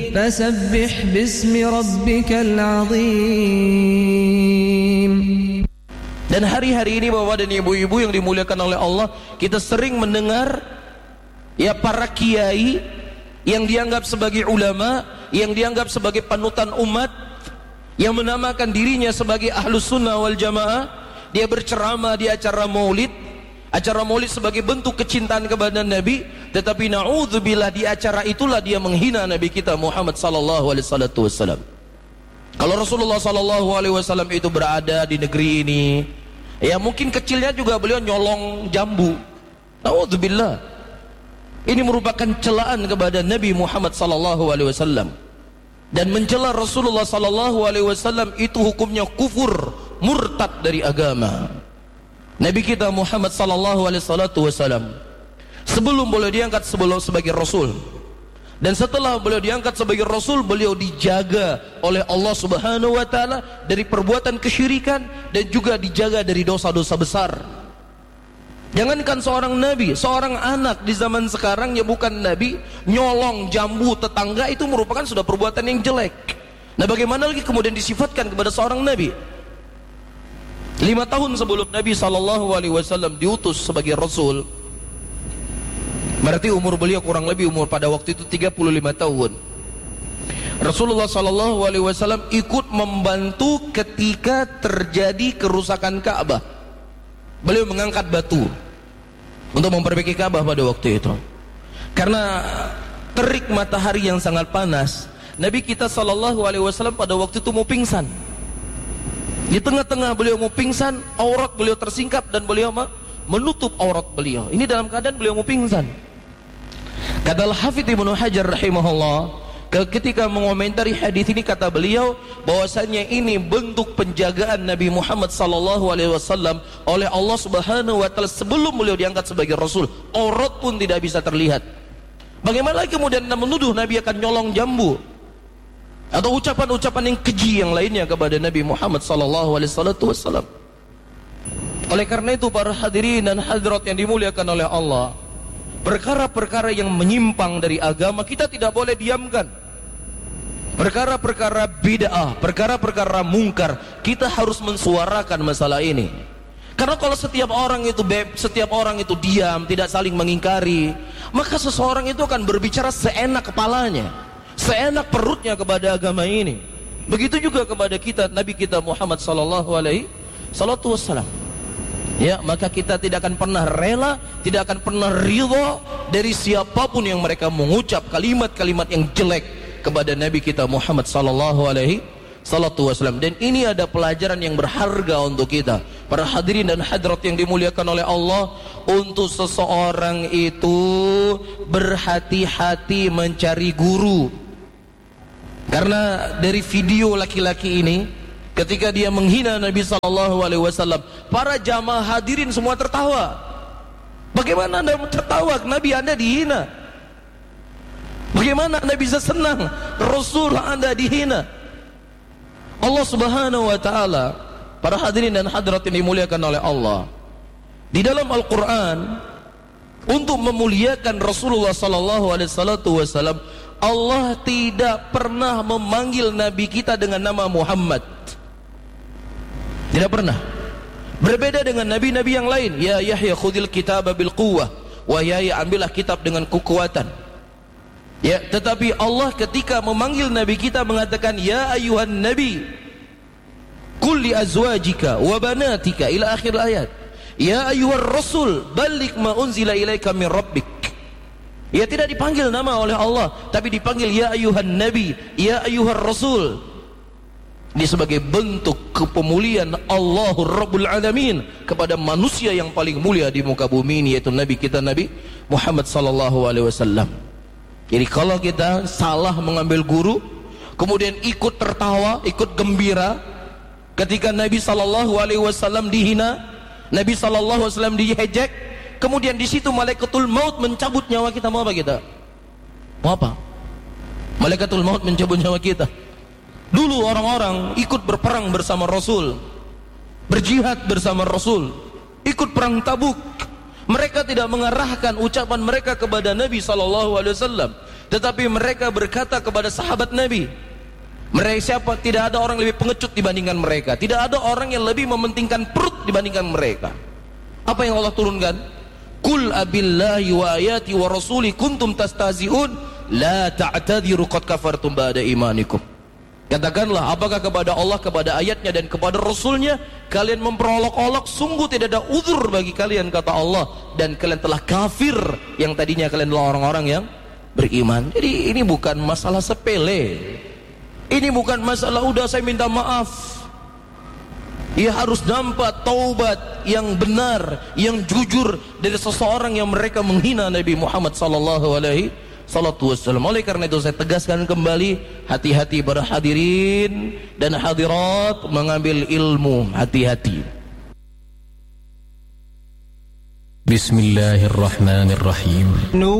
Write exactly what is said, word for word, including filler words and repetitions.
فسبح باسم ربك العظيم. Dan hari-hari ini Bapak dan Ibu-ibu yang dimuliakan oleh Allah, kita sering mendengar ya para kiai yang dianggap sebagai ulama, yang dianggap sebagai panutan umat, yang menamakan dirinya sebagai ahlus sunnah wal jamaah. Dia berceramah di acara maulid, acara maulid sebagai bentuk kecintaan kepada Nabi, tetapi na'udzubillah di acara itulah dia menghina Nabi kita Muhammad sallallahu alaihi wasallam. Kalau Rasulullah sallallahu alaihi wasallam itu berada di negeri ini, ya mungkin kecilnya juga beliau nyolong jambu. Na'udzubillah. Ini merupakan celaan kepada Nabi Muhammad sallallahu alaihi wasallam. Dan mencela Rasulullah sallallahu alaihi wasallam itu hukumnya kufur, murtad dari agama. Nabi kita Muhammad sallallahu alaihi wasallam sebelum beliau diangkat sebelum sebagai rasul, dan setelah beliau diangkat sebagai rasul, beliau dijaga oleh Allah Subhanahu wa taala dari perbuatan kesyirikan dan juga dijaga dari dosa-dosa besar. Jangankan seorang nabi, seorang anak di zaman sekarang yang bukan nabi nyolong jambu tetangga itu merupakan sudah perbuatan yang jelek. Nah, bagaimana lagi kemudian disifatkan kepada seorang nabi? Lima tahun sebelum Nabi sallallahu alaihi wasallam diutus sebagai rasul, berarti umur beliau kurang lebih umur pada waktu itu tiga puluh lima tahun. Rasulullah sallallahu alaihi wasallam ikut membantu ketika terjadi kerusakan Ka'bah. Beliau mengangkat batu untuk memperbaiki Ka'bah pada waktu itu. Karena terik matahari yang sangat panas, Nabi kita sallallahu alaihi wasallam pada waktu itu mau pingsan. Di tengah-tengah beliau mau pingsan, aurat beliau tersingkap dan beliau menutup aurat beliau. Ini dalam keadaan beliau mau pingsan. Kata Al-Hafidz Ibnu Hajar rahimahullah, ketika mengomentari hadis ini, kata beliau bahwasanya ini bentuk penjagaan Nabi Muhammad sallallahu alaihi wasallam oleh Allah Subhanahu wa taala sebelum beliau diangkat sebagai rasul. Aurat pun tidak bisa terlihat. Bagaimana kemudian menuduh Nabi akan nyolong jambu atau ucapan-ucapan yang keji yang lainnya kepada Nabi Muhammad sallallahu alaihi wasallam. Oleh karena itu para hadirin dan hadirat yang dimuliakan oleh Allah, perkara-perkara yang menyimpang dari agama kita tidak boleh diamkan. Perkara-perkara bid'ah, perkara-perkara mungkar, kita harus mensuarakan masalah ini. Karena kalau setiap orang itu beb, setiap orang itu diam, tidak saling mengingkari, maka seseorang itu akan berbicara seenak kepalanya, seenak perutnya kepada agama ini. Begitu juga kepada kita, Nabi kita Muhammad sallallahu alaihi wasallam. Ya, maka kita tidak akan pernah rela, tidak akan pernah ridha dari siapapun yang mereka mengucap kalimat-kalimat yang jelek kepada Nabi kita Muhammad sallallahu alaihi wasallam. Dan ini ada pelajaran yang berharga untuk kita, para hadirin dan hadirat yang dimuliakan oleh Allah, untuk seseorang itu berhati-hati mencari guru. Karena dari video laki-laki ini, ketika dia menghina Nabi sallallahu alaihi wasallam, para jamaah hadirin semua tertawa. Bagaimana Anda tertawa? Nabi Anda dihina. Bagaimana Anda bisa senang Rasul Anda dihina? Allah Subhanahu wa taala, para hadirin dan hadirat yang dimuliakan oleh Allah, di dalam Al-Qur'an untuk memuliakan Rasulullah sallallahu alaihi wasallam, Allah tidak pernah memanggil Nabi kita dengan nama Muhammad. Tidak pernah. Berbeda dengan nabi-nabi yang lain. Ya Yahya khudil kitaba bil quwwah, wa Yahya ambillah kitab dengan kekuatan. Ya, tetapi Allah ketika memanggil Nabi kita mengatakan ya ayuhan nabi qul li azwajika wa banatika ila akhir ayat. Ya ayuhar rasul balligh ma unzila ilaika min rabbik. Ya, tidak dipanggil nama oleh Allah, tapi dipanggil ya ayuhan nabi, ya ayuhar rasul. Ini sebagai bentuk kepemuliaan Allahur Rabbul Alamin kepada manusia yang paling mulia di muka bumi ini, yaitu Nabi kita Nabi Muhammad sallallahu alaihi wasallam. Jadi kalau kita salah mengambil guru, kemudian ikut tertawa, ikut gembira ketika Nabi sallallahu alaihi wasallam dihina, Nabi sallallahu alaihi wasallam diejek, kemudian di situ malaikatul maut mencabut nyawa kita, mau apa kita? Mau apa? Malaikatul maut mencabut nyawa kita. Dulu orang-orang ikut berperang bersama Rasul, berjihad bersama Rasul, ikut perang Tabuk. Mereka tidak mengarahkan ucapan mereka kepada Nabi sallallahu alaihi wasallam, tetapi mereka berkata kepada sahabat Nabi, mereka siapa? Tidak ada orang lebih pengecut dibandingkan mereka. Tidak ada orang yang lebih mementingkan perut dibandingkan mereka. Apa yang Allah turunkan? Qul abillahi wa ayati wa rasuli kuntum tastazi'un la ta'tadiru qad kafartum ba'da imanikum. Katakanlah, apakah kepada Allah, kepada ayatnya dan kepada Rasulnya kalian memperolok-olok? Sungguh tidak ada uzur bagi kalian, kata Allah, dan kalian telah kafir yang tadinya kalian adalah orang-orang yang beriman. Jadi ini bukan masalah sepele. Ini bukan masalah udah saya minta maaf. Ia harus nampak taubat yang benar, yang jujur dari seseorang yang mereka menghina Nabi Muhammad sallallahu alaihi wasallam. Oleh karena itu saya tegaskan kembali, hati-hati para hadirin dan hadirat mengambil ilmu, hati-hati. Bismillahirrahmanirrahim.